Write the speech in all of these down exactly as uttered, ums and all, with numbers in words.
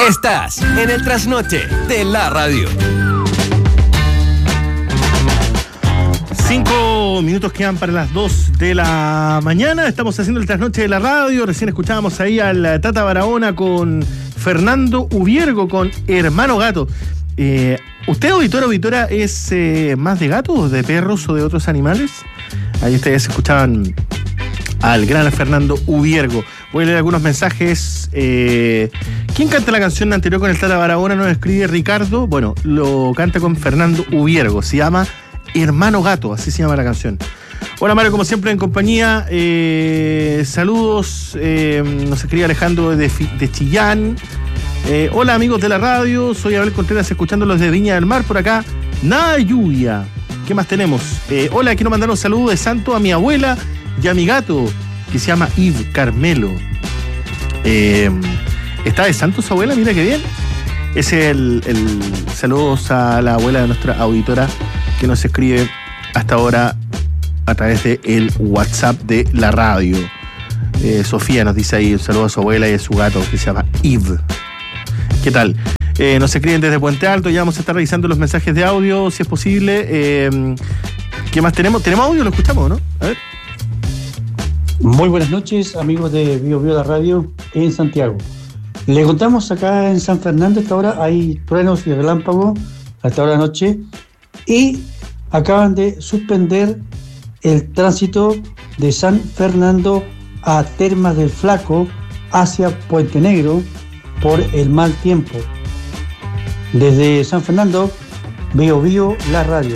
Estás en el trasnoche de la radio. Cinco minutos quedan para las dos de la mañana. Estamos haciendo el trasnoche de la radio. Recién escuchábamos ahí al Tata Barahona con Fernando Ubiergo, con Hermano Gato. Eh, ¿Usted, auditora, auditora, es eh, más de gatos, de perros o de otros animales? Ahí ustedes escuchaban al gran Fernando Ubiergo. Voy a leer algunos mensajes. Eh, ¿Quién canta la canción anterior con el Tata Barahona? Nos escribe Ricardo. Bueno, lo canta con Fernando Ubiergo. Se llama Hermano Gato, así se llama la canción. Hola Mario, como siempre en compañía. Eh, saludos. Eh, nos escribe Alejandro de, de Chillán. Eh, hola amigos de la radio, soy Abel Contreras escuchándolos de Viña del Mar por acá. Nada de lluvia. ¿Qué más tenemos? Eh, hola, quiero mandar un saludo de santo a mi abuela y a mi gato, que se llama Yves Carmelo. Eh, ¿Está de santo su abuela? Mira qué bien. Ese es el, el saludos a la abuela de nuestra auditora que nos escribe hasta ahora a través de el WhatsApp de la radio. Eh, Sofía nos dice ahí un saludo a su abuela y a su gato que se llama Yves. ¿Qué tal? Eh, nos escriben desde Puente Alto, ya vamos a estar revisando los mensajes de audio, si es posible. Eh, ¿Qué más tenemos? ¿Tenemos audio? ¿Lo escuchamos, no? A ver. Muy buenas noches, amigos de Bio Bio la Radio en Santiago. Le contamos acá en San Fernando, a esta hora hay truenos y relámpagos a esta hora de la noche y acaban de suspender el tránsito de San Fernando a Termas del Flaco hacia Puente Negro por el mal tiempo. Desde San Fernando, Bio Bio la radio.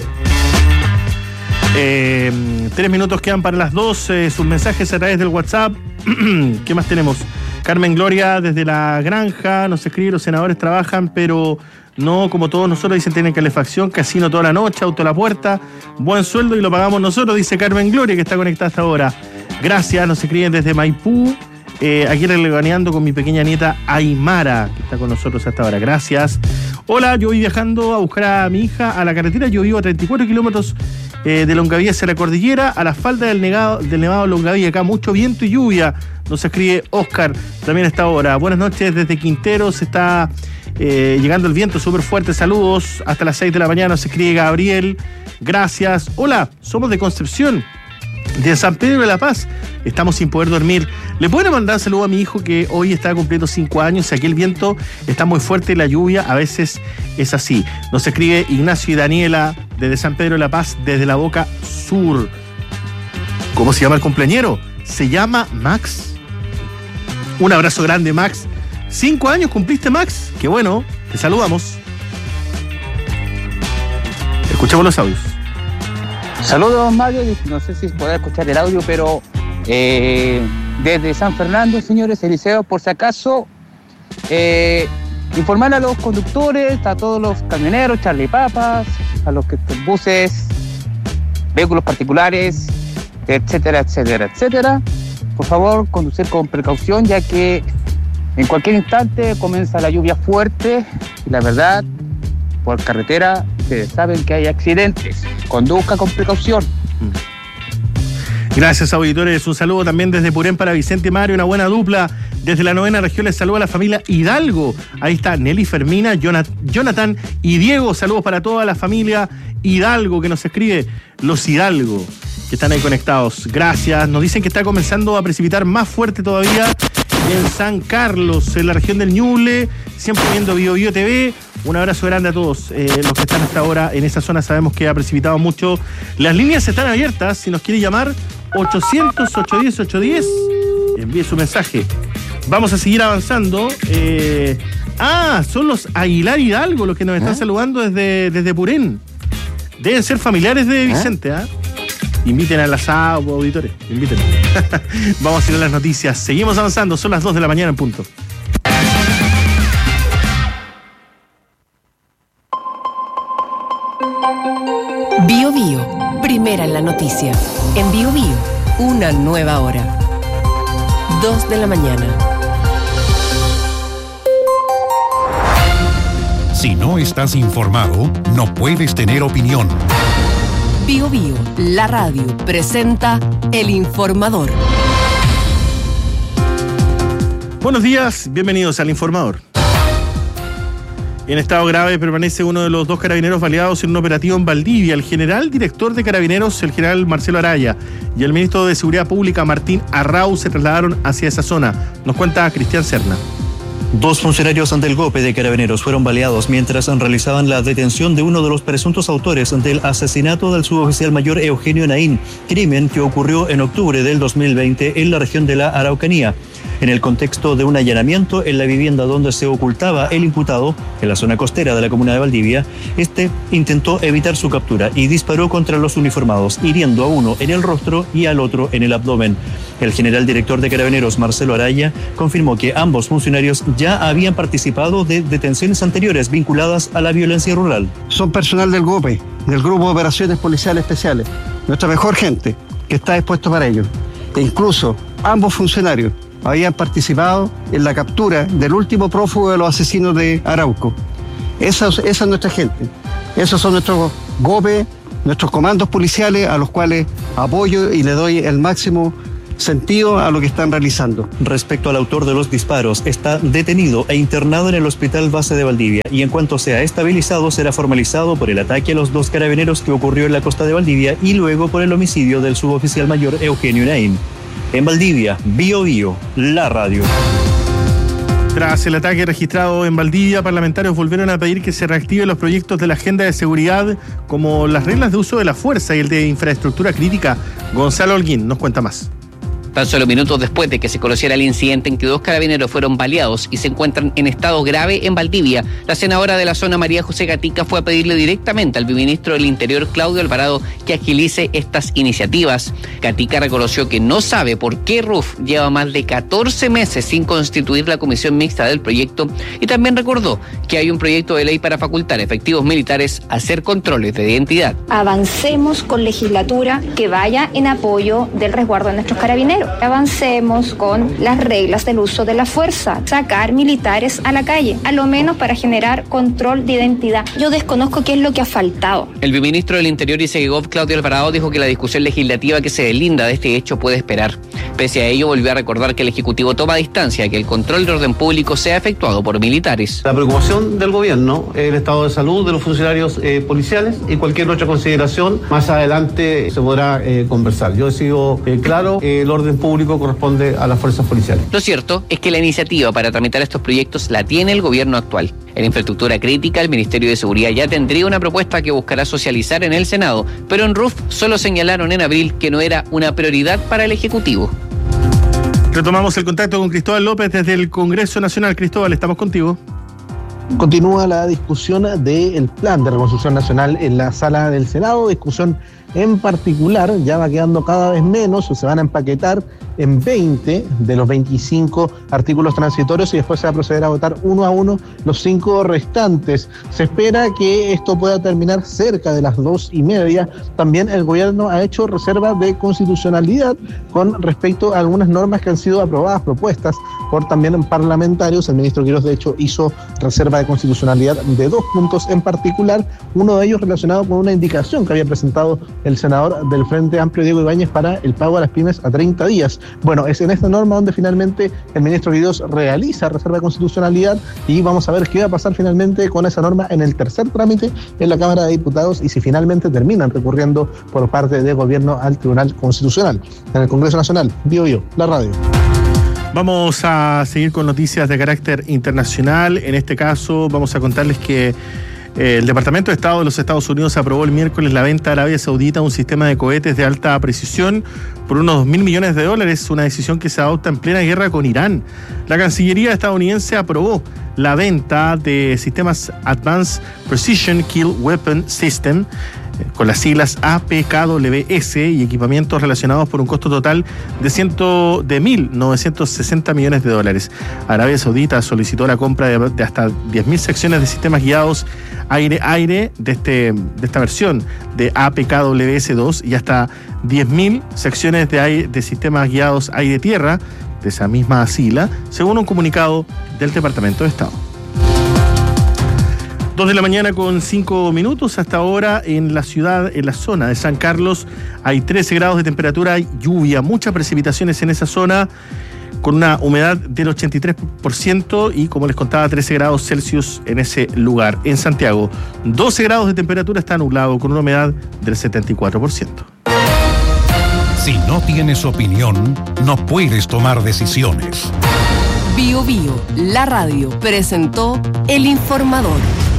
Eh, tres minutos quedan para las dos. Eh, sus mensajes a través del WhatsApp. ¿Qué más tenemos? Carmen Gloria desde la granja nos escribe: los senadores trabajan, pero no como todos nosotros, dicen, tienen calefacción, casino toda la noche, auto a la puerta, buen sueldo y lo pagamos nosotros, dice Carmen Gloria, que está conectada hasta ahora. Gracias, nos escriben desde Maipú. Eh, aquí reganeando con mi pequeña nieta Aymara, que está con nosotros hasta ahora. Gracias. Hola, yo voy viajando a buscar a mi hija a la carretera. Yo vivo a treinta y cuatro kilómetros eh, de Longaví hacia la cordillera, a la falda del, negado, del Nevado Longaví. Acá mucho viento y lluvia. Nos escribe Oscar también a esta hora. Buenas noches desde Quinteros. Está eh, llegando el viento súper fuerte. Saludos. Hasta las seis de la mañana nos escribe Gabriel. Gracias. Hola, somos de Concepción, de San Pedro de la Paz. Estamos sin poder dormir. ¿Le pueden mandar un saludo a mi hijo que hoy está cumpliendo cinco años? Aquí el viento está muy fuerte y la lluvia a veces es así. Nos escribe Ignacio y Daniela desde San Pedro de la Paz, desde la Boca Sur. ¿Cómo se llama el cumpleañero? Se llama Max. Un abrazo grande, Max. Cinco años cumpliste, Max. Qué bueno. Te saludamos. Escuchemos los audios. Saludos, Mario. No sé si podrá escuchar el audio, pero eh, desde San Fernando, señores, Eliseo, por si acaso, eh, informar a los conductores, a todos los camioneros, Charlie Papas, a los que buses, vehículos particulares, etcétera, etcétera, etcétera. Por favor, conducir con precaución, ya que en cualquier instante comienza la lluvia fuerte y la verdad, por carretera, ustedes saben que hay accidentes. Conduzca con precaución. Gracias, auditores. Un saludo también desde Purén para Vicente Mario, una buena dupla. Desde la novena región les saluda a la familia Hidalgo. Ahí está Nelly Fermina, Jonathan y Diego. Saludos para toda la familia Hidalgo que nos escribe. Los Hidalgo que están ahí conectados. Gracias. Nos dicen que está comenzando a precipitar más fuerte todavía en San Carlos, en la región del Ñuble. Siempre viendo Bio Bio T V. Un abrazo grande a todos eh, los que están hasta ahora en esa zona. Sabemos que ha precipitado mucho. Las líneas están abiertas. Si nos quiere llamar, ochocientos, ochocientos diez, ochocientos diez. Envíe su mensaje. Vamos a seguir avanzando. Eh, ah, son los Aguilar Hidalgo los que nos están ¿Eh? saludando desde, desde Purén. Deben ser familiares de Vicente, ¿ah? ¿eh? Inviten al asado, auditores. Inviten. Vamos a ir a las noticias. Seguimos avanzando. Son las dos de la mañana en punto. Bio Bio, primera en la noticia. En Bio Bio, una nueva hora. Dos de la mañana. Si no estás informado, no puedes tener opinión. Bio Bio, la radio, presenta El Informador. Buenos días, bienvenidos al Informador. En estado grave permanece uno de los dos carabineros baleados en un operativo en Valdivia. El general director de Carabineros, el general Marcelo Araya, y el ministro de Seguridad Pública, Martín Arrau, se trasladaron hacia esa zona. Nos cuenta Cristian Serna. Dos funcionarios del GOPE de Carabineros fueron baleados mientras realizaban la detención de uno de los presuntos autores del asesinato del suboficial mayor Eugenio Naín, crimen que ocurrió en octubre del dos mil veinte en la región de la Araucanía. En el contexto de un allanamiento en la vivienda donde se ocultaba el imputado, en la zona costera de la comuna de Valdivia, este intentó evitar su captura y disparó contra los uniformados, hiriendo a uno en el rostro y al otro en el abdomen. El general director de Carabineros, Marcelo Araya, confirmó que ambos funcionarios ya habían participado de detenciones anteriores vinculadas a la violencia rural. Son personal del GOPE, del Grupo de Operaciones Policiales Especiales, nuestra mejor gente que está dispuesto para ello. E incluso ambos funcionarios habían participado en la captura del último prófugo de los asesinos de Arauco. Esa, esa es nuestra gente. Esos son nuestros GOPE, nuestros comandos policiales, a los cuales apoyo y le doy el máximo sentido a lo que están realizando. Respecto al autor de los disparos, está detenido e internado en el Hospital Base de Valdivia y en cuanto sea estabilizado será formalizado por el ataque a los dos carabineros que ocurrió en la costa de Valdivia y luego por el homicidio del suboficial mayor Eugenio Naín. En Valdivia, Bio Bio, la radio. Tras el ataque registrado en Valdivia, parlamentarios volvieron a pedir que se reactiven los proyectos de la agenda de seguridad, como las reglas de uso de la fuerza y el de infraestructura crítica. Gonzalo Holguín nos cuenta más. Tan solo minutos después de que se conociera el incidente en que dos carabineros fueron baleados y se encuentran en estado grave en Valdivia, la senadora de la zona, María José Gatica, fue a pedirle directamente al viceministro del Interior, Claudio Alvarado, que agilice estas iniciativas. Gatica reconoció que no sabe por qué R U F lleva más de catorce meses sin constituir la comisión mixta del proyecto y también recordó que hay un proyecto de ley para facultar efectivos militares a hacer controles de identidad. Avancemos con legislatura que vaya en apoyo del resguardo de nuestros carabineros. Avancemos con las reglas del uso de la fuerza, sacar militares a la calle, a lo menos para generar control de identidad. Yo desconozco qué es lo que ha faltado. El viceministro del Interior y Segov, Claudio Alvarado, dijo que la discusión legislativa que se deslinda de este hecho puede esperar. Pese a ello, volvió a recordar que el Ejecutivo toma distancia, que el control de orden público sea efectuado por militares. La preocupación del gobierno, el estado de salud de los funcionarios eh, policiales y cualquier otra consideración, más adelante se podrá eh, conversar. Yo he sido eh, claro, eh, el orden público corresponde a las fuerzas policiales. Lo cierto es que la iniciativa para tramitar estos proyectos la tiene el gobierno actual. En infraestructura crítica, el Ministerio de Seguridad ya tendría una propuesta que buscará socializar en el Senado, pero en R U F solo señalaron en abril que no era una prioridad para el Ejecutivo. Retomamos el contacto con Cristóbal López desde el Congreso Nacional. Cristóbal, estamos contigo. Continúa la discusión del plan de reconstrucción nacional en la sala del Senado, discusión en particular, ya va quedando cada vez menos, se van a empaquetar en veinte de los veinticinco artículos transitorios y después se va a proceder a votar uno a uno los cinco restantes. Se espera que esto pueda terminar cerca de las dos y media. También el gobierno ha hecho reserva de constitucionalidad con respecto a algunas normas que han sido aprobadas, propuestas por también parlamentarios. El ministro Quirós, de hecho, hizo reserva de constitucionalidad de dos puntos en particular, uno de ellos relacionado con una indicación que había presentado el senador del Frente Amplio, Diego Ibáñez, para el pago a las pymes a treinta días. Bueno, es en esta norma donde finalmente el ministro Quirós realiza reserva de constitucionalidad y vamos a ver qué va a pasar finalmente con esa norma en el tercer trámite en la Cámara de Diputados y si finalmente terminan recurriendo por parte del gobierno al Tribunal Constitucional. En el Congreso Nacional, Bio Bio, la radio. Vamos a seguir con noticias de carácter internacional. En este caso vamos a contarles que el Departamento de Estado de los Estados Unidos aprobó el miércoles la venta a Arabia Saudita de un sistema de cohetes de alta precisión por unos dos mil millones de dólares, una decisión que se adopta en plena guerra con Irán. La Cancillería estadounidense aprobó la venta de sistemas Advanced Precision Kill Weapon System, con las siglas A P K W S, y equipamientos relacionados por un costo total de, ciento, de mil novecientos sesenta millones de dólares. Arabia Saudita solicitó la compra de, de hasta diez mil secciones de sistemas guiados aire-aire de, este, de esta versión de A P K W S dos y hasta diez mil secciones de, aire, de sistemas guiados aire-tierra de esa misma sigla, según un comunicado del Departamento de Estado. Dos de la mañana con cinco minutos. Hasta ahora en la ciudad, en la zona de San Carlos, hay trece grados de temperatura, hay lluvia, muchas precipitaciones en esa zona, con una humedad del ochenta y tres por ciento y, como les contaba, trece grados Celsius en ese lugar. En Santiago, doce grados de temperatura, está nublado con una humedad del setenta y cuatro por ciento. Si no tienes opinión, no puedes tomar decisiones. Bio Bio, la radio, presentó El Informador.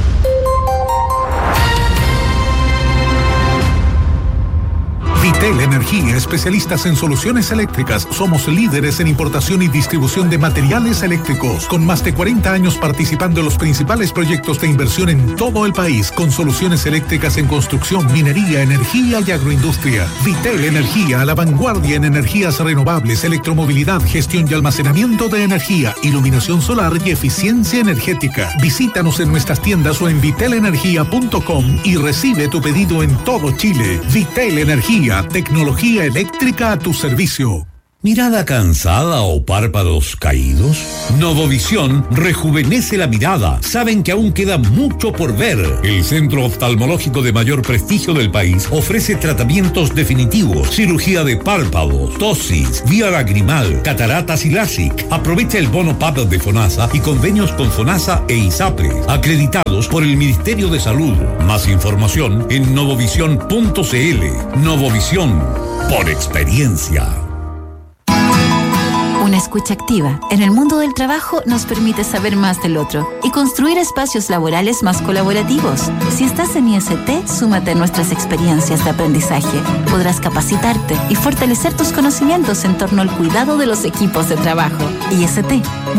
Vitel Energía, especialistas en soluciones eléctricas. Somos líderes en importación y distribución de materiales eléctricos, con más de cuarenta años participando en los principales proyectos de inversión en todo el país, con soluciones eléctricas en construcción, minería, energía y agroindustria. Vitel Energía, a la vanguardia en energías renovables, electromovilidad, gestión y almacenamiento de energía, iluminación solar y eficiencia energética. Visítanos en nuestras tiendas o en vitel energía punto com y recibe tu pedido en todo Chile. Vitel Energía, tecnología eléctrica a tu servicio. ¿Mirada cansada o párpados caídos? Novovisión rejuvenece la mirada. Saben que aún queda mucho por ver. El centro oftalmológico de mayor prestigio del país ofrece tratamientos definitivos, cirugía de párpados, tosis, vía lagrimal, cataratas y LASIK. Aprovecha el bono P A P de FONASA y convenios con FONASA e ISAPRE, acreditados por el Ministerio de Salud. Más información en novovisión punto cl. Novovisión, por experiencia. Una escucha activa en el mundo del trabajo nos permite saber más del otro y construir espacios laborales más colaborativos. Si estás en I S T, súmate a nuestras experiencias de aprendizaje. Podrás capacitarte y fortalecer tus conocimientos en torno al cuidado de los equipos de trabajo. I S T.